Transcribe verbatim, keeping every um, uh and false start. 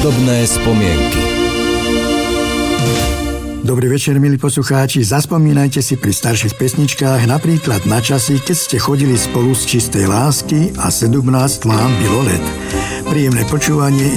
Hudobné spomienky. Dobrý večer, milí poslucháči. Zaspomínajte si pri starších pesničkách napríklad na časy, keď ste chodili spolu z čistej lásky a sedemnásť vám bylo let. Príjemné počúvanie.